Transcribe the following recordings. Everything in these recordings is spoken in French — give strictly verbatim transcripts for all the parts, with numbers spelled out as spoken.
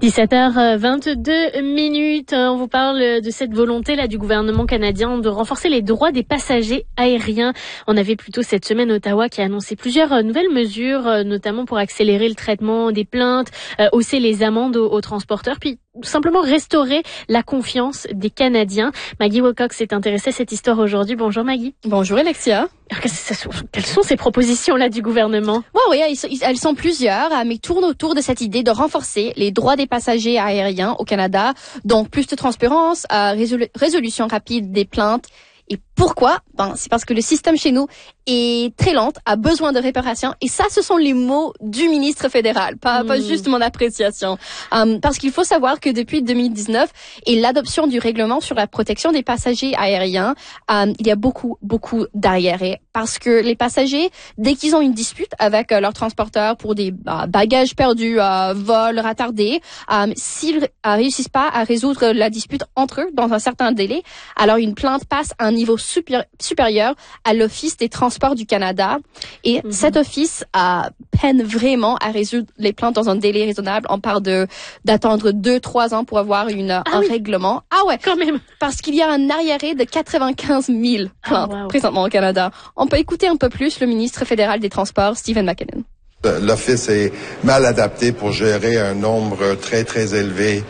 dix-sept heures vingt-deux minutes. On vous parle de cette volonté là du gouvernement canadien de renforcer les droits des passagers aériens. On avait plutôt cette semaine Ottawa qui a annoncé plusieurs nouvelles mesures, notamment pour accélérer le traitement des plaintes, hausser les amendes aux, aux transporteurs, puis simplement restaurer la confiance des Canadiens. Maggie Wilcox s'est intéressée à cette histoire aujourd'hui. Bonjour Maggie. Bonjour Alexia. Alors, quelles sont ces propositions-là du gouvernement? Ouais, oui, elles sont plusieurs, mais tournent autour de cette idée de renforcer les droits des passagers aériens au Canada. Donc plus de transparence, euh, résolu- résolution rapide des plaintes. Et pourquoi? Ben, c'est parce que le système chez nous est très lent, a besoin de réparation. Et ça, ce sont les mots du ministre fédéral, pas, mmh. pas juste mon appréciation. Um, parce qu'il faut savoir que depuis deux mille dix-neuf et l'adoption du règlement sur la protection des passagers aériens, um, il y a beaucoup, beaucoup d'arriérés. Parce que les passagers, dès qu'ils ont une dispute avec euh, leur transporteur pour des euh, bagages perdus, euh, vols retardés, um, s'ils euh, réussissent pas à résoudre la dispute entre eux dans un certain délai, alors une plainte passe à un niveau supérieur, supérieur à l'Office des transports du Canada. Et mm-hmm. cet office a peine vraiment à résoudre les plaintes dans un délai raisonnable. On parle de d'attendre deux, trois ans pour avoir une, ah un oui. règlement. Ah ouais, quand même. Parce qu'il y a un arriéré de quatre-vingt-quinze mille plaintes oh, wow. présentement au Canada. On peut écouter un peu plus le ministre fédéral des Transports, Stephen McKinnon. L'Office est mal adapté pour gérer un nombre très, très élevé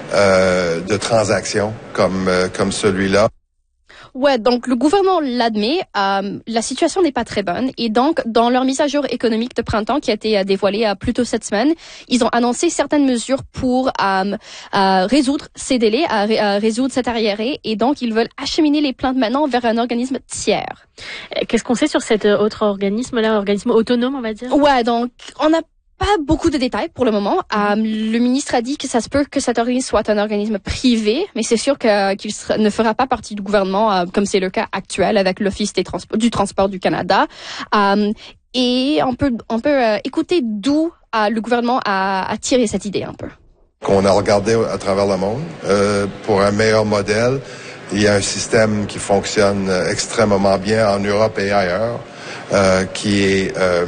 euh, de transactions comme, euh, comme celui-là. Ouais, donc le gouvernement l'admet, euh, la situation n'est pas très bonne et donc dans leur mise à jour économique de printemps qui a été euh, dévoilée euh, plus tôt cette semaine, ils ont annoncé certaines mesures pour euh, euh, résoudre ces délais, à ré- euh, résoudre cet arriéré et donc ils veulent acheminer les plaintes maintenant vers un organisme tiers. Qu'est-ce qu'on sait sur cet autre organisme-là, organisme autonome on va dire? Ouais, donc on a pas beaucoup de détails pour le moment. Euh, le ministre a dit que ça se peut que cet organisme soit un organisme privé, mais c'est sûr que, qu'il sera, ne fera pas partie du gouvernement, euh, comme c'est le cas actuel avec l'Office des trans- du transport du Canada. Euh, et on peut, on peut euh, écouter d'où euh, le gouvernement a, a tiré cette idée un peu. Qu'on a regardé à travers le monde euh, pour un meilleur modèle. Il y a un système qui fonctionne extrêmement bien en Europe et ailleurs, euh, qui est euh,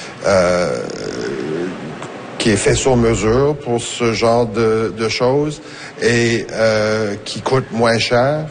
euh, qui est fait sur mesure pour ce genre de, de choses et euh, qui coûte moins cher.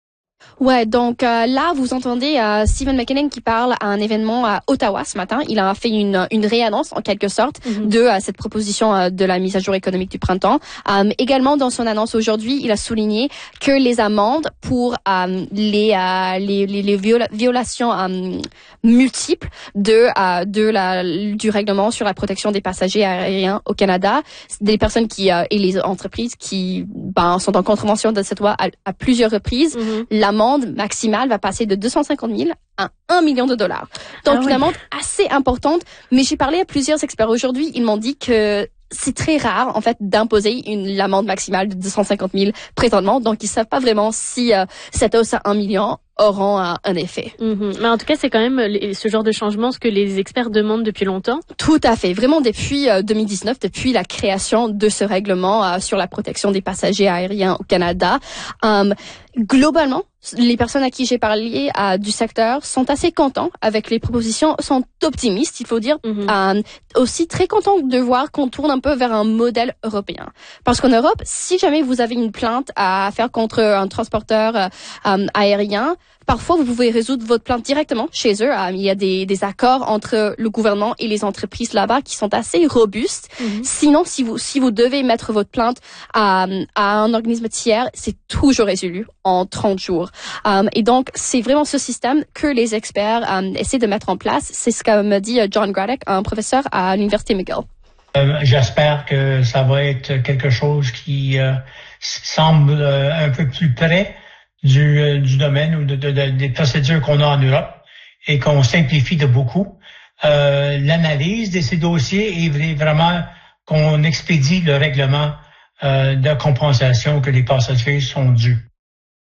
Ouais, donc euh, là, vous entendez euh, Stephen McKinnon qui parle à un événement à Ottawa ce matin. Il a fait une, une réannonce, en quelque sorte, mm-hmm. de euh, cette proposition euh, de la mise à jour économique du printemps. Um, également, dans son annonce aujourd'hui, il a souligné que les amendes pour um, les, euh, les, les, les viola- violations um, multiples de, euh, de la, du règlement sur la protection des passagers aériens au Canada, des personnes qui euh, et les entreprises qui ben, sont en contravention de cette loi à, à plusieurs reprises, mm-hmm. l'amende maximale va passer de deux cent cinquante mille à un million de dollars. Donc, ah oui. une amende assez importante. Mais j'ai parlé à plusieurs experts aujourd'hui. Ils m'ont dit que c'est très rare, en fait, d'imposer une l'amende maximale de deux cent cinquante mille présentement. Donc, ils savent pas vraiment si euh, cette hausse à un million auront un, un effet. Mm-hmm. Mais en tout cas, c'est quand même les, ce genre de changement ce que les experts demandent depuis longtemps. Tout à fait. Vraiment depuis euh, deux mille dix-neuf, depuis la création de ce règlement euh, sur la protection des passagers aériens au Canada. Um, globalement, les personnes à qui j'ai parlé euh, du secteur sont assez contents avec les propositions, sont optimistes, il faut dire. Mm-hmm. Euh, aussi très contents de voir qu'on tourne un peu vers un modèle européen. Parce qu'en Europe, si jamais vous avez une plainte à faire contre un transporteur euh, euh, aérien, parfois, vous pouvez résoudre votre plainte directement chez eux. Euh, il y a des, des accords entre le gouvernement et les entreprises là-bas qui sont assez robustes. Mm-hmm. Sinon, si vous si vous devez mettre votre plainte à, à un organisme tiers, c'est toujours résolu en trente jours. Um, et donc, c'est vraiment ce système que les experts um, essaient de mettre en place. C'est ce qu'a me dit John Graddick, un professeur à l'Université McGill. Euh, j'espère que ça va être quelque chose qui euh, semble euh, un peu plus près du, euh, du domaine ou de, de, de, des procédures qu'on a en Europe et qu'on simplifie de beaucoup. Euh, l'analyse de ces dossiers est vraiment qu'on expédie le règlement euh, de compensation que les passagers sont dus.